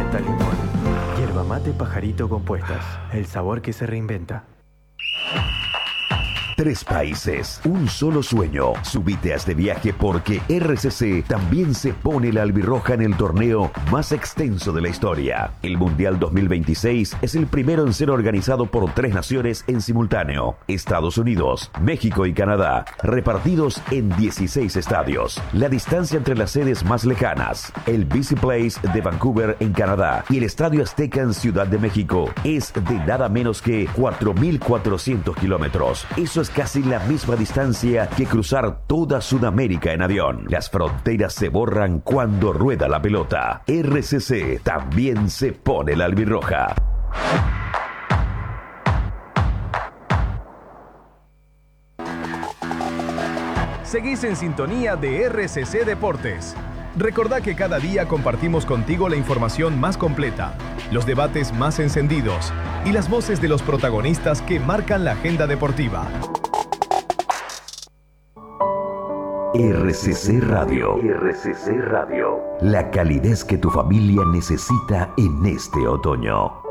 menta limón. Yerba mate pajarito compuestas. El sabor que se reinventa. 3 países, un solo sueño. Subite a este viaje porque RCC también se pone la albirroja en el torneo más extenso de la historia. El Mundial 2026 es el primero en ser organizado por 3 naciones en simultáneo: Estados Unidos, México y Canadá, repartidos en 16 estadios. La distancia entre las sedes más lejanas, el BC Place de Vancouver en Canadá y el Estadio Azteca en Ciudad de México, es de nada menos que 4.400 kilómetros. Eso es casi la misma distancia que cruzar toda Sudamérica en avión. Las fronteras se borran cuando rueda la pelota. RCC también se pone la albirroja. Seguís en sintonía de RCC Deportes. Recordá que cada día compartimos contigo la información más completa, los debates más encendidos y las voces de los protagonistas que marcan la agenda deportiva. RCC Radio. RCC Radio. La calidez que tu familia necesita en este otoño.